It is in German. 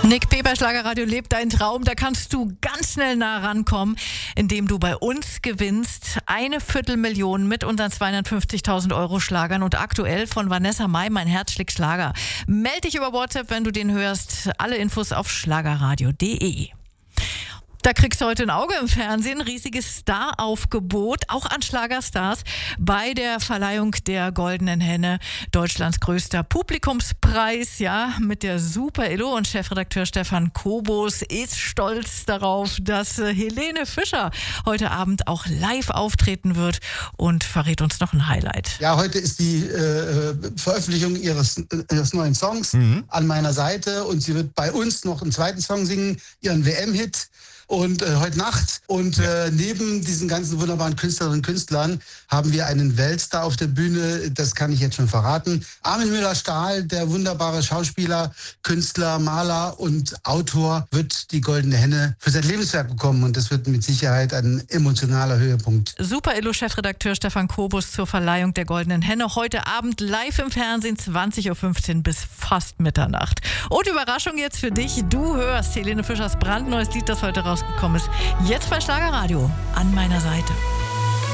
Nick P. bei Schlagerradio lebt dein Traum. Da kannst du ganz schnell nah rankommen, indem du bei uns gewinnst. 250.000 mit unseren 250.000 € Schlagern und aktuell von Vanessa Mai, Mein Herz schlägt Schlager. Meld dich über WhatsApp, wenn du den hörst. Alle Infos auf schlagerradio.de. Da kriegst du heute ein Auge im Fernsehen, riesiges Staraufgebot, auch an Schlagerstars, bei der Verleihung der Goldenen Henne, Deutschlands größter Publikumspreis, ja, mit der Super Illo, und Chefredakteur Stefan Kobos ist stolz darauf, dass Helene Fischer heute Abend auch live auftreten wird und verrät uns noch ein Highlight. Ja, heute ist die Veröffentlichung ihres neuen Songs an meiner Seite, und sie wird bei uns noch einen zweiten Song singen, ihren WM-Hit. Und heute Nacht. Und neben diesen ganzen wunderbaren Künstlerinnen und Künstlern haben wir einen Weltstar auf der Bühne, das kann ich jetzt schon verraten. Armin Müller-Stahl, der wunderbare Schauspieler, Künstler, Maler und Autor, wird die Goldene Henne für sein Lebenswerk bekommen. Und das wird mit Sicherheit ein emotionaler Höhepunkt. Super Illo-Chefredakteur Stefan Kobus zur Verleihung der Goldenen Henne. Heute Abend live im Fernsehen, 20.15 Uhr bis fast Mitternacht. Und Überraschung jetzt für dich. Du hörst Helene Fischers brandneues Lied, das heute rausgekommen ist. Jetzt bei Schlagerradio, an meiner Seite.